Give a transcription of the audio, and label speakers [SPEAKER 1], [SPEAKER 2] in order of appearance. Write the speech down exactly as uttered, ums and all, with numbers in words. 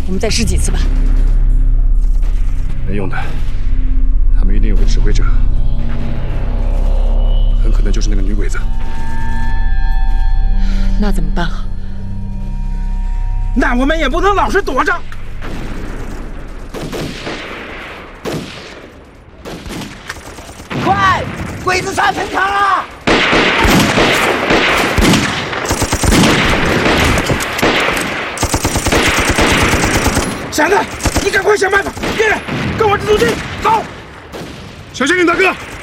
[SPEAKER 1] 我们再试几次吧。
[SPEAKER 2] 没用的，他们一定有个指挥者，很可能就是那个女鬼子。
[SPEAKER 1] 那怎么办啊？
[SPEAKER 3] 那我们也不能老是躲着。
[SPEAKER 4] 快，鬼子杀城墙了！
[SPEAKER 3] 闪子，你赶快想办法！别人，跟我这组军，走！
[SPEAKER 2] 小仙女大哥。